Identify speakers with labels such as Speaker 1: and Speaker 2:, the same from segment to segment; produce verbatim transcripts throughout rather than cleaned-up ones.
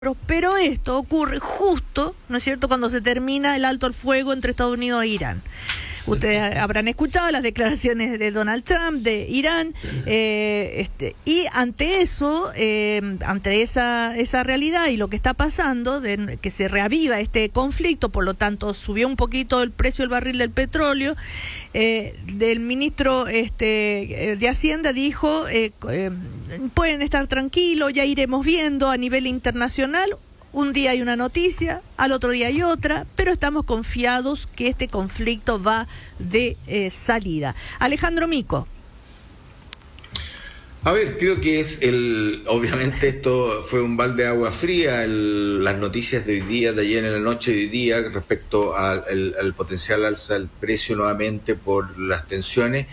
Speaker 1: Pero esto ocurre justo, ¿no es cierto?, cuando se termina el alto al fuego entre Estados Unidos e Irán. Ustedes habrán escuchado las declaraciones de Donald Trump, de Irán, eh, este, y ante eso, eh, ante esa esa realidad y lo que está pasando, de que se reaviva este conflicto, por lo tanto subió un poquito el precio del barril del petróleo, eh, del ministro este, de Hacienda dijo, eh, eh, pueden estar tranquilos, ya iremos viendo a nivel internacional. Un día hay una noticia, al otro día hay otra, pero estamos confiados que este conflicto va de eh, salida. Alejandro Mico.
Speaker 2: A ver, creo que es el, obviamente esto fue un balde de agua fría, el, las noticias de hoy día, de ayer en la noche de hoy día, respecto al, al, al potencial alza del precio nuevamente por las tensiones,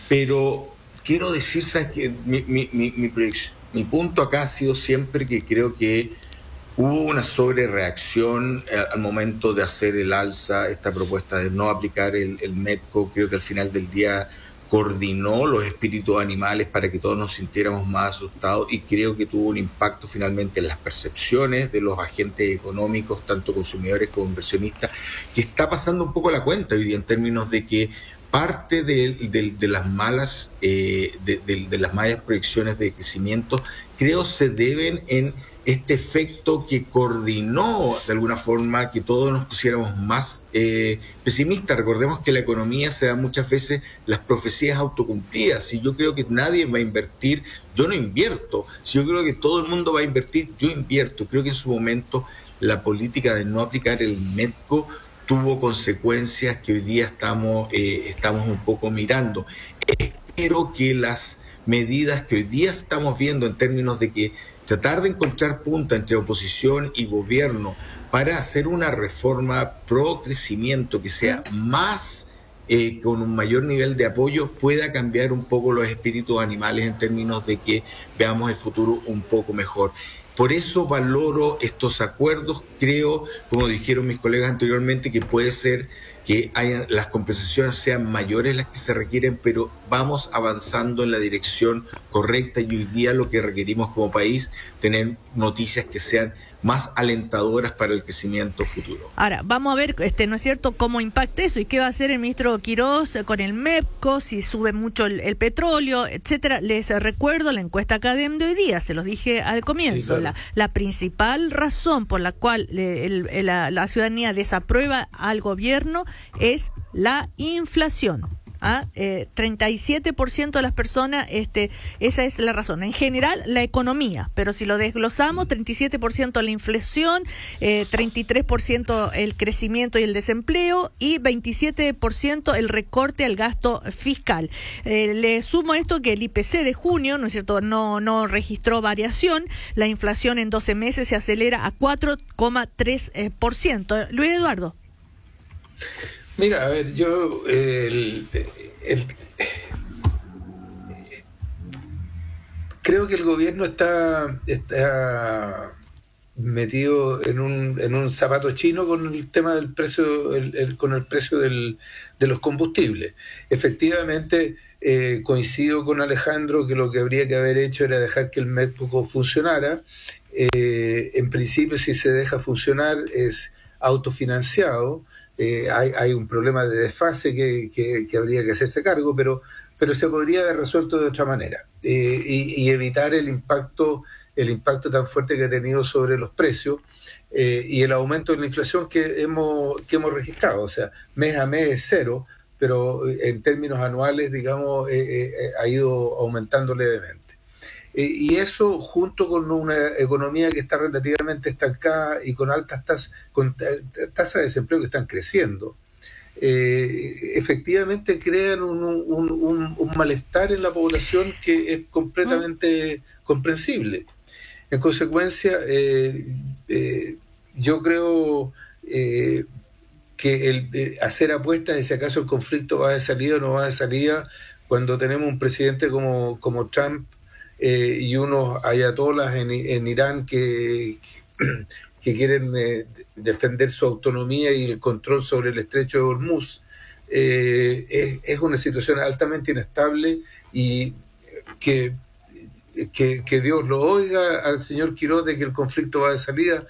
Speaker 2: pero quiero decir, ¿sabes qué? Mi, mi, mi, mi, mi punto acá ha sido siempre que creo que hubo una sobrereacción al momento de hacer el alza, esta propuesta de no aplicar el, el MEPCO. Creo que al final del día coordinó los espíritus animales para que todos nos sintiéramos más asustados, y creo que tuvo un impacto finalmente en las percepciones de los agentes económicos, tanto consumidores como inversionistas, que está pasando un poco la cuenta hoy día en términos de que parte de, de, de las malas eh, de, de, de las malas proyecciones de crecimiento, creo se deben en este efecto que coordinó de alguna forma que todos nos pusiéramos más eh, pesimistas. Recordemos que la economía se da muchas veces las profecías autocumplidas. Si yo creo que nadie va a invertir, yo no invierto. Si yo creo que todo el mundo va a invertir, yo invierto. Creo que en su momento la política de no aplicar el MEPCO tuvo consecuencias que hoy día estamos, eh, estamos un poco mirando. Espero que las medidas que hoy día estamos viendo en términos de que tratar de encontrar punta entre oposición y gobierno para hacer una reforma pro crecimiento que sea más, eh, con un mayor nivel de apoyo, pueda cambiar un poco los espíritus animales en términos de que veamos el futuro un poco mejor. Por eso valoro estos acuerdos. Creo, como dijeron mis colegas anteriormente, que puede ser que haya, las compensaciones sean mayores las que se requieren, pero vamos avanzando en la dirección correcta, y hoy día lo que requerimos como país, tener noticias que sean más alentadoras para el crecimiento futuro.
Speaker 1: Ahora, vamos a ver, este, ¿no es cierto?, cómo impacta eso y qué va a hacer el ministro Quirós con el MEPCO, si sube mucho el, el petróleo, etcétera. Les recuerdo la encuesta Academ de hoy día, se los dije al comienzo. Sí, claro. la, la principal razón por la cual le, el, el, la, la ciudadanía desaprueba al gobierno es la inflación. ¿Ah? Eh, treinta y siete por ciento de las personas, este, esa es la razón. En general, la economía, pero si lo desglosamos, treinta y siete por ciento la inflación, eh, treinta y tres por ciento el crecimiento y el desempleo, y veintisiete por ciento el recorte al gasto fiscal. Eh, le sumo esto que el I P C de junio, ¿no es cierto?, no, no registró variación. La inflación en doce meses se acelera a cuatro coma tres por ciento. Eh, Luis Eduardo.
Speaker 3: Mira, a ver, yo eh, el, el, creo que el gobierno está, está metido en un, en un zapato chino con el tema del precio, el, el, con el precio del, de los combustibles. Efectivamente, eh, coincido con Alejandro que lo que habría que haber hecho era dejar que el MEPCO funcionara. Eh, en principio, si se deja funcionar, es autofinanciado. Eh, hay, hay un problema de desfase que, que, que habría que hacerse cargo, pero, pero se podría haber resuelto de otra manera, eh, y, y evitar el impacto, el impacto tan fuerte que ha tenido sobre los precios, eh, y el aumento de la inflación que hemos, que hemos registrado. O sea, mes a mes es cero, pero en términos anuales, digamos, eh, eh, ha ido aumentando levemente. Eh, y eso, junto con una economía que está relativamente estancada y con altas tasas, con tasas de desempleo que están creciendo, eh, efectivamente crean un, un, un, un malestar en la población que es completamente mm. comprensible. En consecuencia, eh, eh, yo creo eh, que el, eh, hacer apuestas de si acaso el conflicto va de salida o no va de salida, cuando tenemos un presidente como, como Trump, Eh, y unos ayatolas en, en Irán que, que quieren eh, defender su autonomía y el control sobre el estrecho de Hormuz, eh, es, es una situación altamente inestable y que que, que Dios lo oiga al señor Quiroz de que el conflicto va de salida.